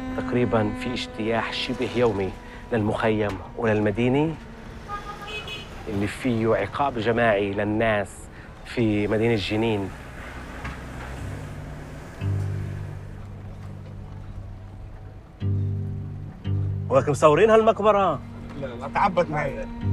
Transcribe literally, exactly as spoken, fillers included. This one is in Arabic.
تقريبا في اجتياح شبه يومي للمخيم وللمدينة اللي فيه عقاب جماعي للناس في مدينة جنين. ولكن مصورين هالمقبرة؟ لا لا تعبت معي.